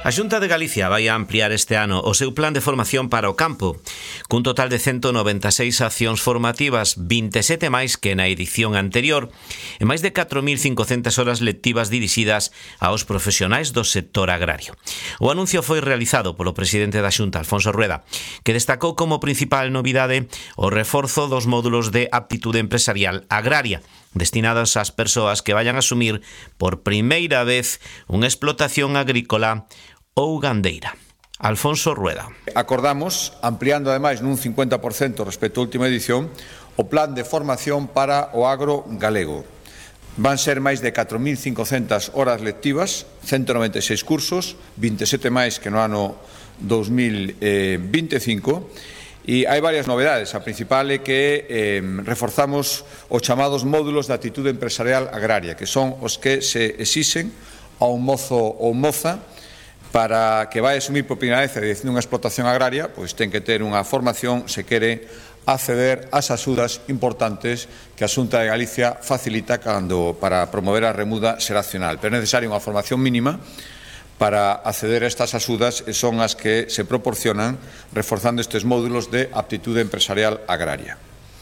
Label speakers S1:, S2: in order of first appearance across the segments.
S1: A Xunta de Galicia vai a ampliar este ano o seu plan de formación para o campo, cun total de 196 accións formativas, 27 máis que na edición anterior, e máis de 4.500 horas lectivas dirixidas aos profesionais do sector agrario. O anuncio foi realizado polo presidente da Xunta, Alfonso Rueda, que destacou como principal novidade o reforzo dos módulos de aptitude empresarial agraria, destinados ás persoas que vayan a asumir por primeira vez unha explotación agrícola ou gandeira. Alfonso Rueda.
S2: Acordamos, ampliando ademais nun 50% respecto á última edición, o plan de formación para o agro galego. Van ser máis de 4.500 horas lectivas, 196 cursos, 27 máis que no ano 2025, e hai varias novedades. A principal é que reforzamos os chamados módulos de actitude empresarial agraria, que son os que se exixen a un mozo ou moza para que vai asumir por primeira vez a dirección dunha explotación agraria, pois ten que ter unha formación se quere acceder ás axudas importantes que a Xunta de Galicia facilita para promover a remuda xeracional. Pero é necesaria unha formación mínima para acceder a estas axudas e son as que se proporcionan reforzando estes módulos de aptitude empresarial agraria.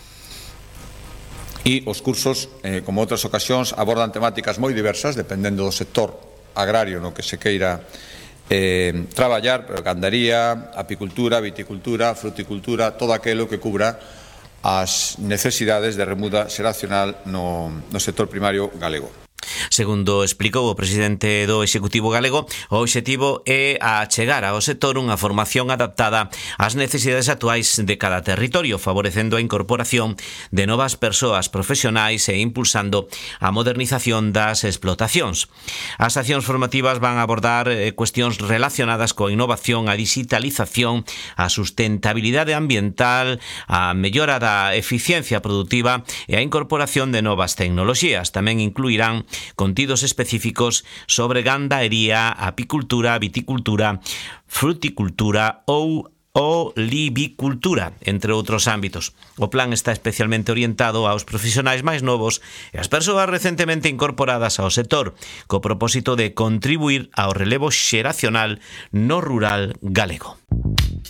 S2: E os cursos, como outras ocasións, abordan temáticas moi diversas, dependendo do sector agrario no que se queira traballar, gandaría, apicultura, viticultura, fruticultura, todo aquilo que cubra as necesidades de remuda xeracional no sector primario galego.
S1: Segundo explicou o presidente do Executivo galego, o obxectivo é achegar ao sector unha formación adaptada ás necesidades actuais de cada territorio, favorecendo a incorporación de novas persoas profesionais e impulsando a modernización das explotacións. As accións formativas van a abordar cuestións relacionadas coa innovación, a digitalización, a sustentabilidade ambiental, a mellora da eficiencia productiva e a incorporación de novas tecnoloxías. Tamén incluirán contidos específicos sobre gandaería, apicultura, viticultura, fruticultura ou olivicultura, entre outros ámbitos. O plan está especialmente orientado aos profesionais máis novos e ás persoas recentemente incorporadas ao sector, co propósito de contribuir ao relevo xeracional no rural galego.